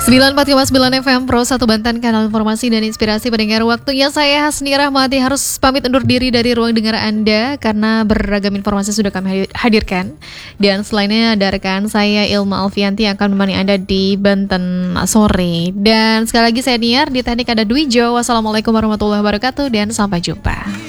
94,9 FM Pro 1 Banten, kanal informasi dan inspirasi pendengar. Waktunya saya Hasni Rahmati harus pamit undur diri dari ruang dengar Anda karena beragam informasi sudah kami hadirkan. Dan selainnya ada rekan saya Ilma Alfianti yang akan menemani Anda di Banten sore. Dan sekali lagi saya Niar, di teknik ada Dwi Jo. Wassalamualaikum warahmatullahi wabarakatuh dan sampai jumpa.